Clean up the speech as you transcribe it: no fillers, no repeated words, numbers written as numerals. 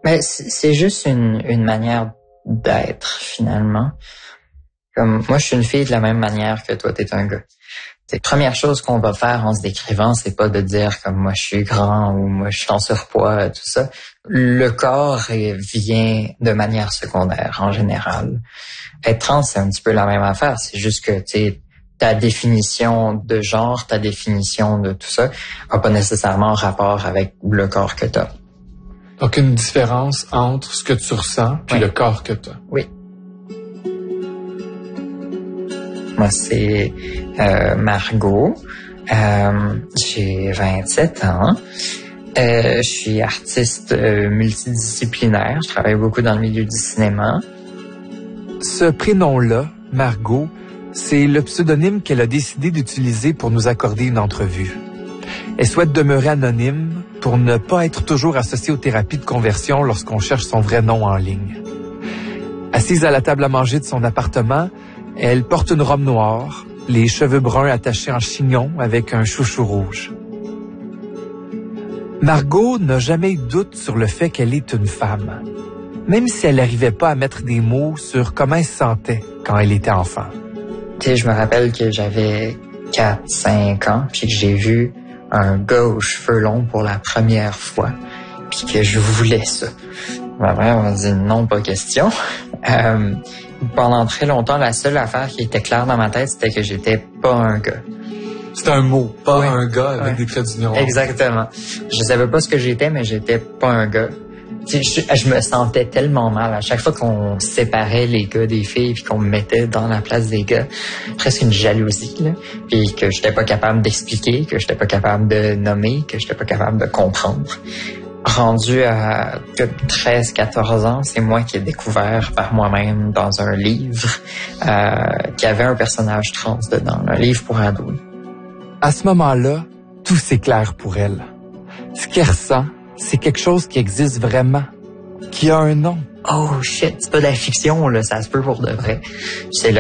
Ben, c'est juste une manière d'être, finalement. Comme moi, je suis une fille de la même manière que toi, t'es un gars. La première chose qu'on va faire en se décrivant, c'est pas de dire comme moi je suis grand ou moi je suis en surpoids, tout ça. Le corps vient de manière secondaire en général. Être trans, c'est un petit peu la même affaire. C'est juste que ta définition de genre, ta définition de tout ça, a pas nécessairement rapport avec le corps que t'as. Donc une différence entre ce que tu ressens puis le corps que t'as. Oui. Moi, c'est Margot. J'ai 27 ans. Je suis artiste multidisciplinaire. Je travaille beaucoup dans le milieu du cinéma. Ce prénom-là, Margot, c'est le pseudonyme qu'elle a décidé d'utiliser pour nous accorder une entrevue. Elle souhaite demeurer anonyme pour ne pas être toujours associée aux thérapies de conversion lorsqu'on cherche son vrai nom en ligne. Assise à la table à manger de son appartement, elle porte une robe noire, les cheveux bruns attachés en chignon avec un chouchou rouge. Margot n'a jamais eu de doute sur le fait qu'elle est une femme, même si elle n'arrivait pas à mettre des mots sur comment elle se sentait quand elle était enfant. Je me rappelle que j'avais 4-5 ans, puis que j'ai vu un gars aux cheveux longs pour la première fois, puis que je voulais ça. Ma mère m'a dit non, pas question. Pendant très longtemps, la seule affaire qui était claire dans ma tête, c'était que j'étais pas un gars. C'était un mot, pas un gars avec des traits d'union. Exactement. Je savais pas ce que j'étais, mais j'étais pas un gars. Je me sentais tellement mal à chaque fois qu'on séparait les gars des filles puis qu'on me mettait dans la place des gars, presque une jalousie là, puis que j'étais pas capable d'expliquer, que j'étais pas capable de nommer, que j'étais pas capable de comprendre. Rendu à 13-14 ans, c'est moi qui ai découvert par moi-même dans un livre qu'il y avait un personnage trans dedans, un livre pour ados. À ce moment-là, tout s'éclaire pour elle. Ce qu'elle ressent, c'est quelque chose qui existe vraiment, qui a un nom. Oh shit, c'est pas de la fiction, là, ça se peut pour de vrai. C'est